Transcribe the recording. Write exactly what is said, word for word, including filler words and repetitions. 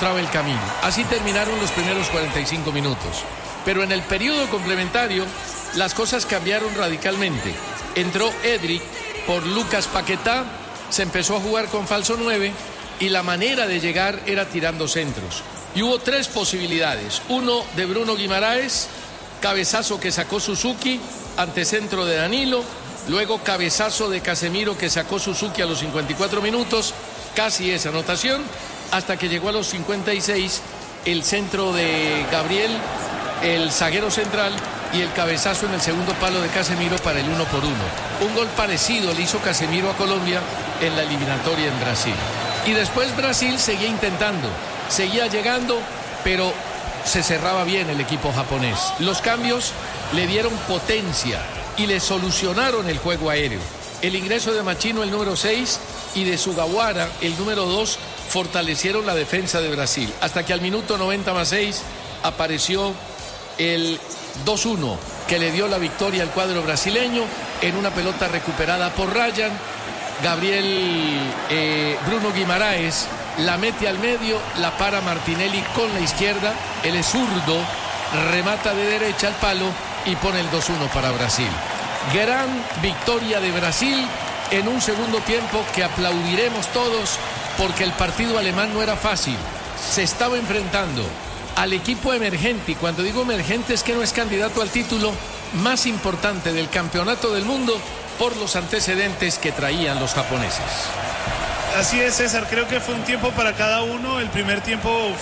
encontraba el camino. Así terminaron los primeros cuarenta y cinco minutos. Pero en el periodo complementario, las cosas cambiaron radicalmente. Entró Edric por Lucas Paquetá, se empezó a jugar con falso nueve y la manera de llegar era tirando centros. Y hubo tres posibilidades. Uno de Bruno Guimaraes, cabezazo que sacó Suzuki, antecentro de Danilo. Luego cabezazo de Casemiro que sacó Suzuki a los cincuenta y cuatro minutos, casi esa anotación, hasta que llegó a los cincuenta y seis el centro de Gabriel, el zaguero central, y el cabezazo en el segundo palo de Casemiro para el uno por uno. Un gol parecido le hizo Casemiro a Colombia en la eliminatoria en Brasil. Y después Brasil seguía intentando, seguía llegando, pero se cerraba bien el equipo japonés. Los cambios le dieron potencia y le solucionaron el juego aéreo. El ingreso de Machino, el número seis, y de Sugawara, el número dos, fortalecieron la defensa de Brasil. Hasta que al minuto noventa más seis apareció el dos uno, que le dio la victoria al cuadro brasileño en una pelota recuperada por Ryan. Gabriel eh, Bruno Guimaraes la mete al medio, la para Martinelli con la izquierda, él es zurdo, remata de derecha al palo y pone el dos uno para Brasil. Gran victoria de Brasil en un segundo tiempo que aplaudiremos todos, porque el partido alemán no era fácil. Se estaba enfrentando al equipo emergente, y cuando digo emergente es que no es candidato al título más importante del campeonato del mundo por los antecedentes que traían los japoneses. Así es, César, creo que fue un tiempo para cada uno. El primer tiempo